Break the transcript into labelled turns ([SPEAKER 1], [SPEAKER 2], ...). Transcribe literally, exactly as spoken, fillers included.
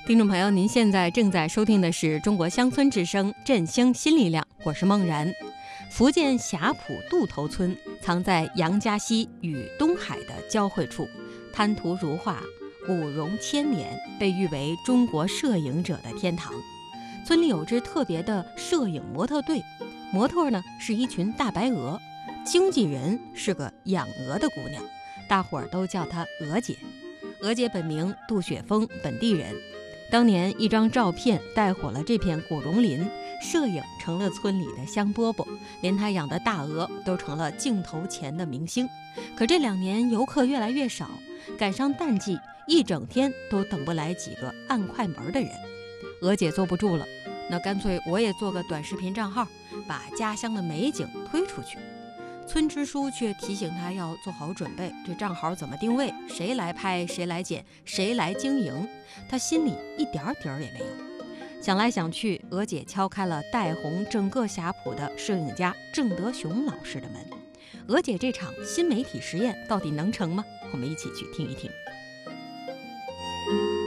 [SPEAKER 1] 听众朋友，您现在正在收听的是中国乡村之声振兴新力量，我是梦然。福建霞浦渡头村藏在杨家溪与东海的交汇处，滩涂如画，古榕千年，被誉为中国摄影者的天堂。村里有支特别的摄影模特队，模特呢是一群大白鹅，经纪人是个养鹅的姑娘，大伙儿都叫她鹅姐。鹅姐本名杜雪峰，本地人。当年一张照片带火了这片古榕林，摄影成了村里的香饽饽，连他养的大鹅都成了镜头前的明星。可这两年游客越来越少，赶上淡季，一整天都等不来几个按快门的人。鹅姐坐不住了，那干脆我也做个短视频账号，把家乡的美景推出去。村支书却提醒他要做好准备，这账号怎么定位，谁来拍，谁来剪，谁来经营，他心里一点底儿也没有。想来想去，鹅姐敲开了带红整个霞浦的摄影家郑德雄老师的门。鹅姐这场新媒体实验到底能成吗？我们一起去听一听。